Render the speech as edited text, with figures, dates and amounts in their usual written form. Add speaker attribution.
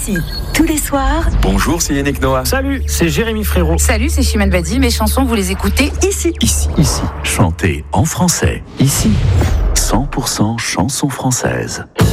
Speaker 1: Ici, tous les soirs.
Speaker 2: Bonjour, c'est Yannick Noah.
Speaker 3: Salut, c'est Jérémy Frérot.
Speaker 4: Salut, c'est Chimène Badi. Mes chansons, vous les écoutez ici.
Speaker 2: Ici.
Speaker 5: Chantez en français. Ici, 100% chansons françaises.